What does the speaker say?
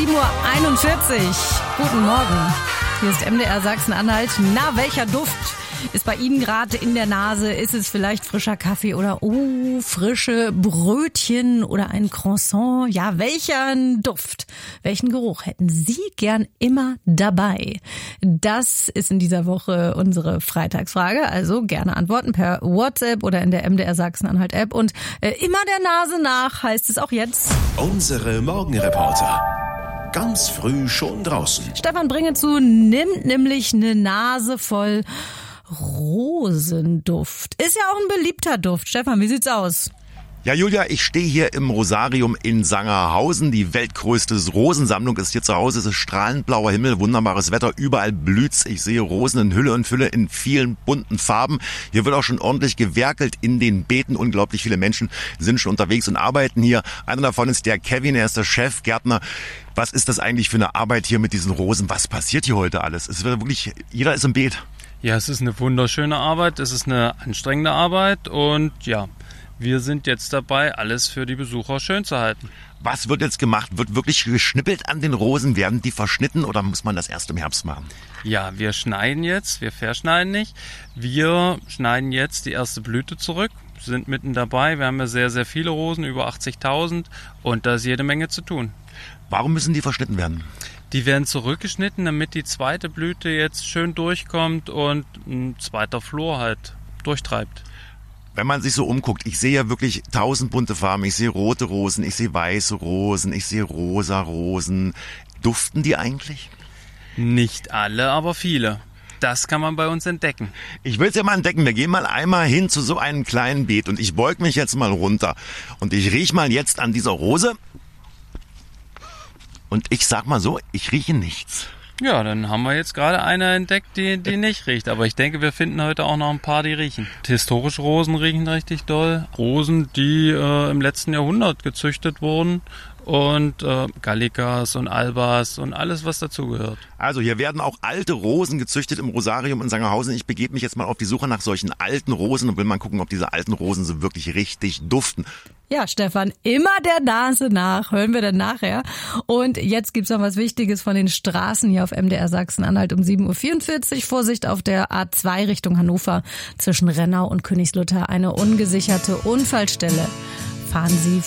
7:41 Uhr. Guten Morgen. Hier ist MDR Sachsen-Anhalt. Na, welcher Duft ist bei Ihnen gerade in der Nase? Ist es vielleicht frischer Kaffee oder frische Brötchen oder ein Croissant? Ja, welchen Duft, welchen Geruch hätten Sie gern immer dabei? Das ist in dieser Woche unsere Freitagsfrage. Also gerne antworten per WhatsApp oder in der MDR Sachsen-Anhalt App. Und immer der Nase nach heißt es auch jetzt. Unsere Morgenreporter. Ganz früh schon draußen. Stefan Bringezu nimmt nämlich eine Nase voll Rosenduft. Ist ja auch ein beliebter Duft. Stefan, wie sieht's aus? Ja, Julia, ich stehe hier im Rosarium in Sangerhausen. Die weltgrößte Rosensammlung ist hier zu Hause. Es ist strahlend blauer Himmel, wunderbares Wetter, überall blüht's. Ich sehe Rosen in Hülle und Fülle in vielen bunten Farben. Hier wird auch schon ordentlich gewerkelt in den Beeten. Unglaublich viele Menschen sind schon unterwegs und arbeiten hier. Einer davon ist der Kevin, er ist der Chefgärtner. Was ist das eigentlich für eine Arbeit hier mit diesen Rosen? Was passiert hier heute alles? Es wird wirklich, jeder ist im Beet. Ja, es ist eine wunderschöne Arbeit, es ist eine anstrengende Arbeit und ja, wir sind jetzt dabei, alles für die Besucher schön zu halten. Was wird jetzt gemacht? Wird wirklich geschnippelt an den Rosen? Werden die verschnitten oder muss man das erst im Herbst machen? Ja, wir schneiden jetzt, wir verschneiden nicht. Wir schneiden jetzt die erste Blüte zurück, sind mitten dabei. Wir haben ja sehr, sehr viele Rosen, über 80.000 und da ist jede Menge zu tun. Warum müssen die verschnitten werden? Die werden zurückgeschnitten, damit die zweite Blüte jetzt schön durchkommt und ein zweiter Flor halt durchtreibt. Wenn man sich so umguckt, ich sehe ja wirklich 1000 bunte Farben. Ich sehe rote Rosen, ich sehe weiße Rosen, ich sehe rosa Rosen. Duften die eigentlich? Nicht alle, aber viele. Das kann man bei uns entdecken. Ich will es ja mal entdecken. Wir gehen mal einmal hin zu so einem kleinen Beet und ich beug mich jetzt mal runter. Und ich rieche mal jetzt an dieser Rose. Und ich sag mal so, ich rieche nichts. Ja, dann haben wir jetzt gerade eine entdeckt, die nicht riecht. Aber ich denke, wir finden heute auch noch ein paar, die riechen. Historische Rosen riechen richtig doll. Rosen, die im letzten Jahrhundert gezüchtet wurden. Und Gallicas und Albas und alles, was dazugehört. Also hier werden auch alte Rosen gezüchtet im Rosarium in Sangerhausen. Ich begebe mich jetzt mal auf die Suche nach solchen alten Rosen und will mal gucken, ob diese alten Rosen so wirklich richtig duften. Ja, Stefan, immer der Nase nach, hören wir dann nachher. Und jetzt gibt's noch was Wichtiges von den Straßen hier auf MDR Sachsen-Anhalt um 7:44 Uhr. Vorsicht auf der A2 Richtung Hannover zwischen Rennau und Königslutter. Eine ungesicherte Unfallstelle. Fahren Sie